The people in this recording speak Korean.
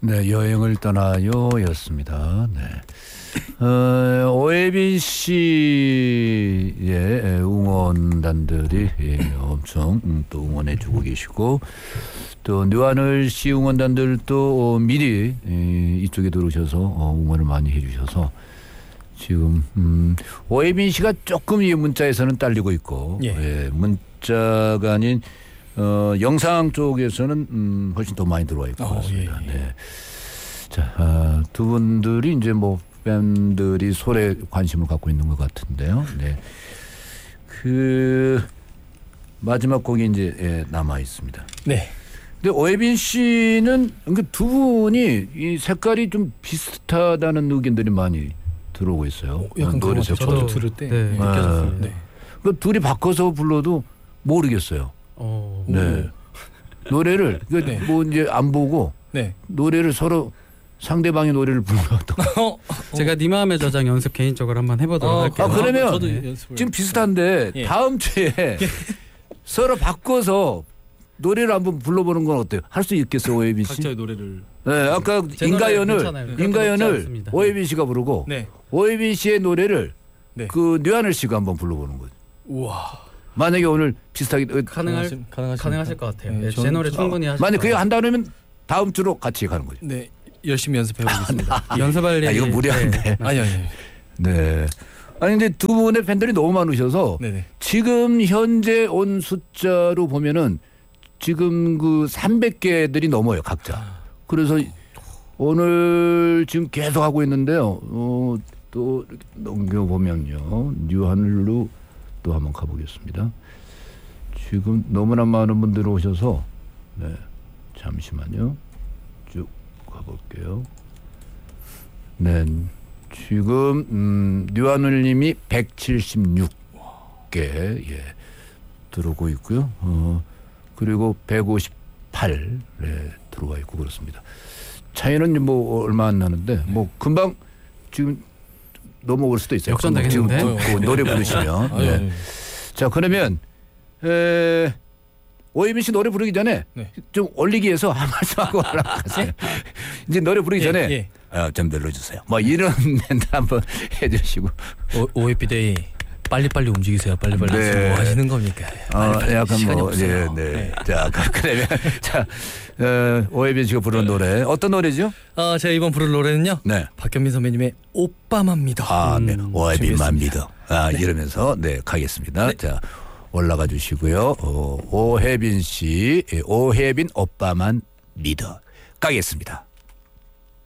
네, 여행을 떠나요였습니다. 네. 오혜빈 씨의 응원단들이 엄청 또 응원해주고 계시고 또 류하늘 씨 응원단들도 미리 이쪽에 들어오셔서 응원을 많이 해주셔서 지금 오혜빈 씨가 조금 이 문자에서는 딸리고 있고 예, 문자가 아닌 영상 쪽에서는 훨씬 더 많이 들어와 있고 그렇습니다. 예. 네. 자, 두 분들이 이제 뭐 팬들이 소에 관심을 갖고 있는 것 같은데요. 네. 그 마지막 곡이 이제 남아 있습니다. 네. 근데 오혜빈 씨는 두 분이 이 색깔이 좀 비슷하다는 의견들이 많이 들어오고 있어요. 약간 노래 저도 들을 때 느껴졌습니다. 네. 그 둘이 바꿔서 불러도 모르겠어요. 네. 노래를 네. 뭐 이제 안 보고 네. 노래를 서로 상대방의 노래를 불러도 제가 네 마음의 저장 연습 개인적으로 한번 해보도록 할게요. 그러면 저도 지금 비슷한데 다음 주에 서로 바꿔서 노래를 한번 불러보는 건 어때요? 할 수 있겠어요, 오혜빈 씨? 각자의 노래를. 네, 아까 인가연을 오혜빈 씨가 부르고 네. 오혜빈 씨의 노래를 네. 그 류하늘 씨가 한번 불러보는 거죠. 우와. 만약에 오늘 비슷하게 가능하실 것 같아요. 네, 제 노래 충분히 하실. 만약 그게 한다면 다음 주로 같이 가는 거죠. 네, 열심히 연습해보겠습니다. 연습할 일. 이거 무리한데. 아니. 네. 아니 근데 두 분의 팬들이 너무 많으셔서 네네. 지금 현재 온 숫자로 보면은 지금 그 300개들이 넘어요 각자. 그래서 오늘 지금 계속 하고 있는데요. 또 넘겨보면요. 류하늘로 또 한번 가보겠습니다. 지금 너무나 많은 분들이 오셔서 네, 잠시만요. 쭉 가볼게요. 네, 지금 류하늘님이 176개 들어오고 있고요. 그리고 158 들어와 있고 그렇습니다. 차이는 뭐 얼마 안 나는데 뭐 금방 지금 넘어올 수도 있어요. 역전되겠는데. 지금 듣고 노래 부르시면. 네. 자 그러면 오혜빈 씨 노래 부르기 전에 좀 올리기 위해서 한 말씀 하고 올라가세요. 이제 노래 부르기 전에 좀 눌러주세요. 뭐 이런 멘트 한번 해주시고. OFD데이 빨리빨리 움직이세요. 빨리빨리. 네. 뭐 하시는 겁니까? 약간 시간이 뭐 없어요. 네. 자 그러면 자 오혜빈 씨가 부르는 노래 어떤 노래죠? 제가 이번 부를 노래는요. 네. 박현민 선배님의 오빠만 믿어. 네. 오혜빈만 믿어. 이러면서 가겠습니다. 네. 자 올라가 주시고요. 오혜빈 씨, 오혜빈 오빠만 믿어 가겠습니다.